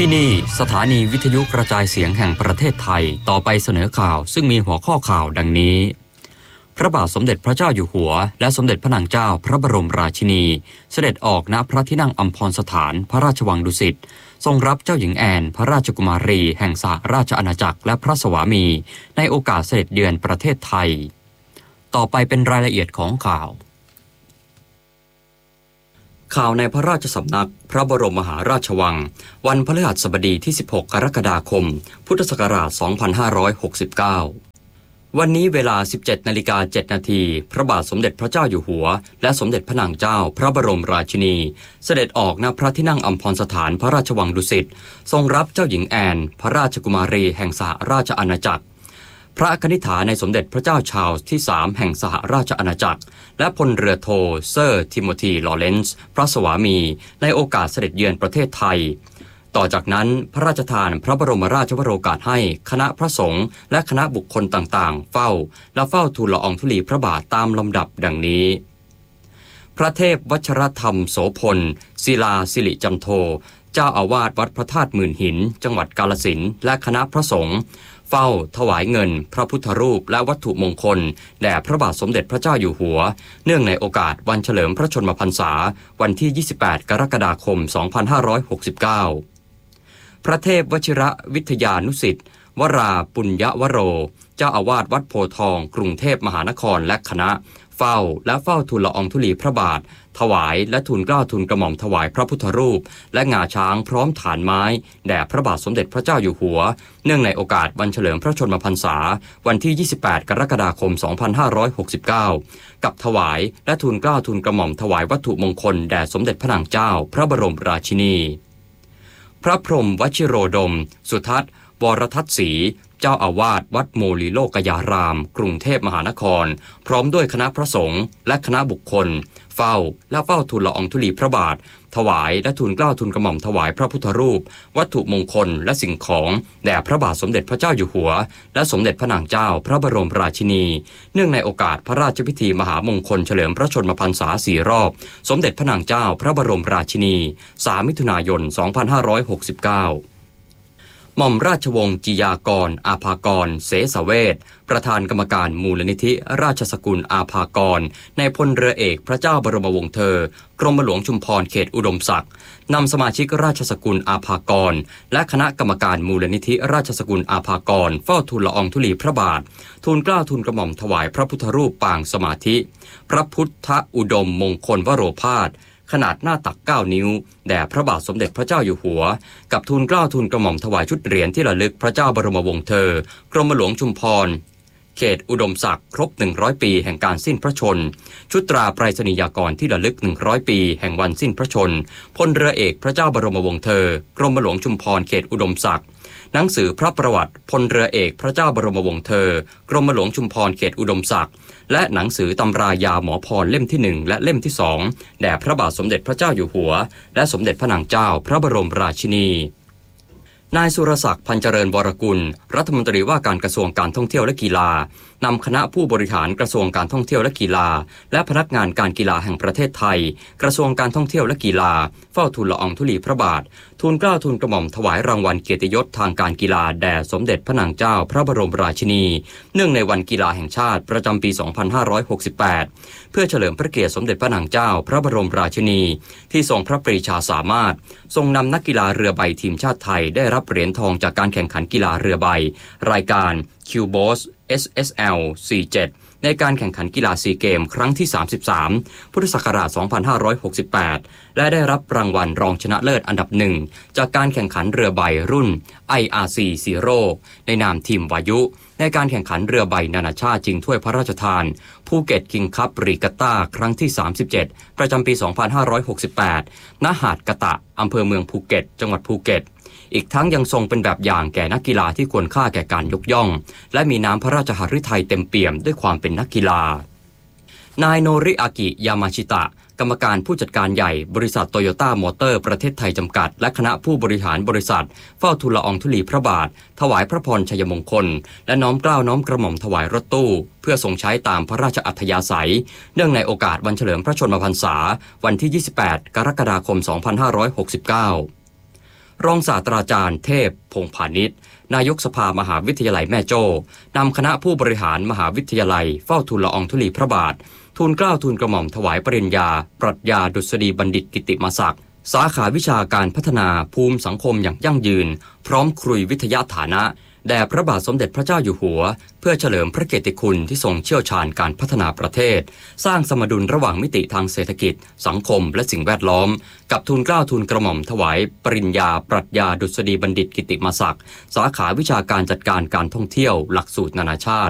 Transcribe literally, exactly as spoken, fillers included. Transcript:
ที่นี่สถานีวิทยุกระจายเสียงแห่งประเทศไทยต่อไปเสนอข่าวซึ่งมีหัวข้อข่าวดังนี้พระบาทสมเด็จพระเจ้าอยู่หัวและสมเด็จพระนางเจ้าพระบรมราชินีเสด็จออกณพระที่นั่งอัมพรสถานพระราชวังดุสิตทรงรับเจ้าหญิงแอนพระราชกุมารีแห่งสหราชอาณาจักรและพระสวามีในโอกาสเสด็จเยือนประเทศไทยต่อไปเป็นรายละเอียดของข่าวข่าวในพระราชสำนักพระบรมมหาราชวังวันพฤหัสบดีที่สิบหกกรกฎาคมพุทธศักราชสองพันห้าร้อยหกสิบเก้าวันนี้เวลา สิบเจ็ดนาฬิกาเจ็ดนาทีพระบาทสมเด็จพระเจ้าอยู่หัวและสมเด็จพระนางเจ้าพระบรมราชินีเสด็จออกณพระที่นั่งอัมพรสถานพระราชวังดุสิตทรงรับเจ้าหญิงแอนพระราชกุมารีแห่งสหราชอาณาจักรพระคณิษฐาในสมเด็จพระเจ้าชาร์ลส์ที่สามแห่งสหราชอาณาจักรและพลเรือโทเซอร์ทิโมธีลอเรนซ์พระสวามีในโอกาสเสด็จเยือนประเทศไทยต่อจากนั้นพระราชทานพระบรมราชวโรกาสให้คณะพระสงฆ์และคณะบุคคลต่างๆเฝ้าและเฝ้าทูลละอองธุลีพระบาทตามลำดับดังนี้พระเทพวชรธรรมโสพลศิลาสิริจันโทเจ้าอาวาสวัดพระธาตุหมื่นหินจังหวัดกาฬสินธุ์และคณะพระสงฆ์เฝ้าถวายเงินพระพุทธรูปและวัตถุมงคลแด่พระบาทสมเด็จพระเจ้าอยู่หัวเนื่องในโอกาสวันเฉลิมพระชนมพรรษาวันที่ยี่สิบแปดกรกฎาคมสองพันห้าร้อยหกสิบเก้าพระเทพวชิระวิทยานุศิษฐ์วราปุญยวโรเจ้าอาวาสวัดโพธิ์ทองกรุงเทพมหานครและคณะเฝ้าและเฝ้าทูลละอองธุลีพระบาทถวายและทูลเกล้าทูลกระหม่อมถวายพระพุทธรูปและงาช้างพร้อมฐานไม้แด่พระบาทสมเด็จพระเจ้าอยู่หัวเนื่องในโอกาสวันเฉลิมพระชนมพรรษาวันที่ยี่สิบแปดกรกฎาคมสองพันห้าร้อยหกสิบเก้ากับถวายและทูลเกล้าทูลกระหม่อมถวายวัตถุมงคลแด่สมเด็จพระนางเจ้าพระบรมราชินีพระพรหมวชิโรดมสุทัศน์วรทัศน์ศรีเจ้าอาวาสวัดโมลีโลกยารามกรุงเทพมหานครพร้อมด้วยคณะพระสงฆ์และคณะบุคคลเฝ้าและเฝ้าทูลละอองธุลีพระบาทถวายและทูลเกล้าทูลกระหม่อมถวายพระพุทธรูปวัตถุมงคลและสิ่งของแด่พระบาทสมเด็จพระเจ้าอยู่หัวและสมเด็จพระนางเจ้าพระบรมราชินีเนื่องในโอกาสพระราชพิธีมหามงคลเฉลิมพระชนมพรรษาสี่รอบสมเด็จพระนางเจ้าพระบรมราชินีสามมิถุนายนสองพันห้าร้อยหกสิบเก้าหม่อมราชวงศ์จิยากรอาภากรเสสเวชประธานกรรมการมูลนิธิราชสกุลอาภากรในพลเรือเอกพระเจ้าบรมวงศ์เธอกรมหลวงชุมพรเขตอุดมศักดิ์นำสมาชิกราชสกุลอาภากรและคณะกรรมการมูลนิธิราชสกุลอาภากรเฝ้าทูลละอองธุลีพระบาททูลเกล้าทูลกระหม่อมถวายพระพุทธรูปปางสมาธิพระพุทธอุดมมงคลวโรภาสขนาดหน้าตักเก้านิ้วแด่พระบาทสมเด็จพระเจ้าอยู่หัวกับทูลเกล้าทูลกระหม่อมถวายชุดเหรียญที่ระลึกพระเจ้าบรมวงศ์เธอกรมหลวงชุมพรเขตอุดมศักดิ์ครบหนึ่งร้อยปีแห่งการสิ้นพระชนชุดตราไปรษณียากรที่ระลึกหนึ่งร้อยปีแห่งวันสิ้นพระชนพลเรือเอกพระเจ้าบรมวงศ์เธอกรมหลวงชุมพรเขตอุดมศักดิ์หนังสือพระประวัติพลเรือเอกพระเจ้าบรมวงศ์เธอกรมหลวงชุมพรเขตอุดมศักดิ์และหนังสือตำรายาหมอพรเล่มที่หนึ่งและเล่มที่สองแด่พระบาทสมเด็จพระเจ้าอยู่หัวและสมเด็จพระนางเจ้าพระบรมราชินีนายสุรศักดิ์พันเจริญวรกุลรัฐมนตรีว่าการกระทรวงการท่องเที่ยวและกีฬานำคณะผู้บริหารกระทรวงการท่องเที่ยวและกีฬาและพนักงานการกีฬาแห่งประเทศไทยกระทรวงการท่องเที่ยวและกีฬาเฝ้าทูลละอองธุลีพระบาททูลเกล้าทูลกระหม่อมถวายรางวัลเกียรติยศทางการกีฬาแด่สมเด็จพระนางเจ้าพระบรมราชินีเนื่องในวันกีฬาแห่งชาติประจำปีสองพันห้าร้อยหกสิบแปดเพื่อเฉลิมพระเกียรติสมเด็จพระนางเจ้าพระบรมราชินีที่ทรงพระปรีชาสามารถทรงนำนักกีฬาเรือใบทีมชาติไทยได้รับเหรียญทองจากการแข่งขันกีฬาเรือใบรายการ คิว บี โอ เอส เอส เอส แอล สี่สิบเจ็ดในการแข่งขันกีฬาซีเกมครั้งที่สามสิบสามพุทธศักราชสองพันห้าร้อยหกสิบแปดและได้รับรางวัลรองชนะเลิศอันดับหนึ่งจากการแข่งขันเรือใบรุ่น ไอ อาร์ ซี Zero ในนามทีมวายุในการแข่งขันเรือใบนานาชาติชิงถ้วยพระราชทานภูเก็ตคิงคัพรีกัตตาครั้งที่สามสิบเจ็ดประจำปีสองพันห้าร้อยหกสิบแปดณหาดกะตะอำเภอเมืองภูเก็ตจังหวัดภูเก็ตอีกทั้งยังทรงเป็นแบบอย่างแก่นักกีฬาที่ควรค่าแก่การยกย่องและมีน้ำพระราชหฤทัยเต็มเปี่ยมด้วยความเป็นนักกีฬานายโนริอากิยามาชิตะกรรมการผู้จัดการใหญ่บริษัทโตโยต้ามอเตอร์ประเทศไทยจำกัดและคณะผู้บริหารบริษัทเฝ้าทูลละอองธุลีพระบาทถวายพระพรชัยมงคลและน้อมเกล้าน้อมกระหม่อมถวายรถตู้เพื่อทรงใช้ตามพระราชอัธยาศัยเนื่องในโอกาสวันเฉลิมพระชนมพรรษาวันที่ยี่สิบแปดกรกฎาคมสองพันห้าร้อยหกสิบเก้ารองศาสตราจารย์เทพพงษ์พาณิชย์นายกสภามหาวิทยาลัยแม่โจ้นำคณะผู้บริหารมหาวิทยาลัยเฝ้าทูลละอองธุลีพระบาททูลเกล้าทูลกระหม่อมถวายปริญญาปรัชญาดุษฎีบัณฑิตกิติมศักดิ์สาขาวิชาการพัฒนาภูมิสังคมอย่างยั่งยืนพร้อมครุยวิทยาฐานะแด่พระบาทสมเด็จพระเจ้าอยู่หัวเพื่อเฉลิมพระเกียรติคุณที่ทรงเชี่ยวชาญการพัฒนาประเทศสร้างสมดุลระหว่างมิติทางเศรษฐกิจสังคมและสิ่งแวดล้อมกับทูลเกล้าทูลกระหม่อมถวายปริญญาปรัชญาดุษฎีบัณฑิตกิติมศักดิ์สาขาวิชาการจัดการการท่องเที่ยวหลักสูตรนานาชาติ